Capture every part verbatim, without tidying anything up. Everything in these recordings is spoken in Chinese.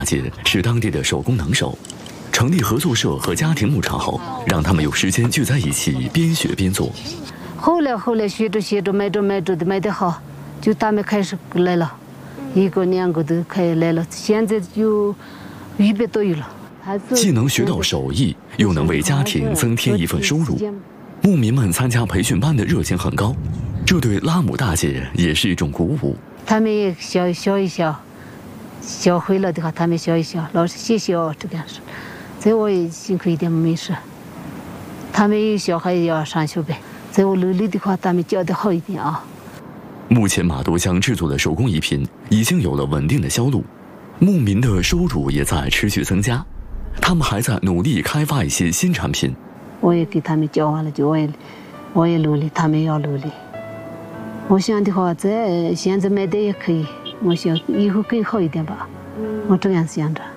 姐是当地的手工能手，成立合作社和家庭牧场后，让他们有时间聚在一起边学边做。 后来后来学着学着卖着卖着的卖得好，就他们开始来了，一个两个都开始来了，现在有一百多有了。 既能学到手艺，又能为家庭增添一份收入，牧民们参加培训班的热情很高，这对拉姆大姐也是一种鼓舞。 他们也笑笑一笑，笑会了的话，他们笑一笑，老师谢谢哦，这个样子。在我也辛苦一点没事，他们有小孩也要上学呗，在我努力的话，他们教得好一点啊。 目前马多乡制作的手工艺品已经有了稳定的销路，牧民的收入也在持续增加，他们还在努力开发一些新产品。 我也给他们教完了，就我也我也努力，他们也要努力。我想的话，在现在卖的也可以，我想以后更好一点吧，我这样想着。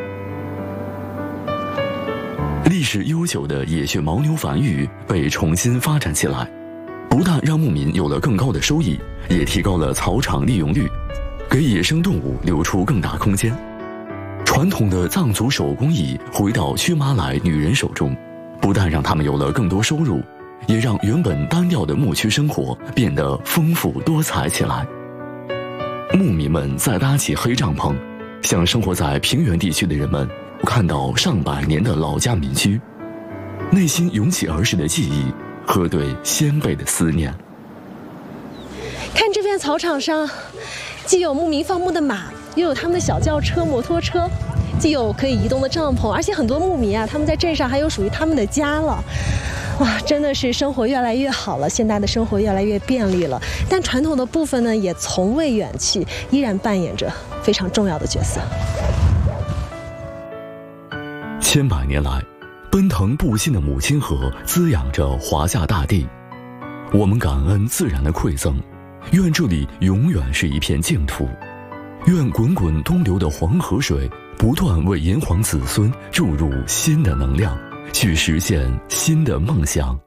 历史悠久的野血牦牛繁育被重新发展起来，不但让牧民有了更高的收益，也提高了草场利用率，给野生动物留出更大空间。传统的藏族手工艺回到薛马来女人手中，不但让他们有了更多收入，也让原本单调的牧区生活变得丰富多彩起来。牧民们再搭起黑帐篷，向生活在平原地区的人们看到上百年的老家民居，内心涌起儿时的记忆和对先辈的思念。 看这片草场上，既有牧民放牧的马，又有他们的小轿车、摩托车，既有可以移动的帐篷，而且很多牧民啊，他们在镇上还有属于他们的家了。哇，真的是生活越来越好了，现代的生活越来越便利了，但传统的部分呢，也从未远去，依然扮演着非常重要的角色。 千百年来，奔腾不息的母亲河滋养着华夏大地，我们感恩自然的馈赠，愿这里永远是一片净土，愿滚滚东流的黄河水不断为炎黄子孙注入新的能量，去实现新的梦想。